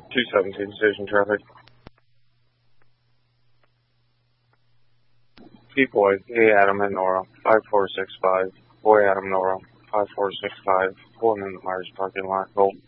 217 station traffic. Boy, A Adam and Nora, 5465. Boy Adam Nora, 5465. Pulling in the Myers parking lot. Gold.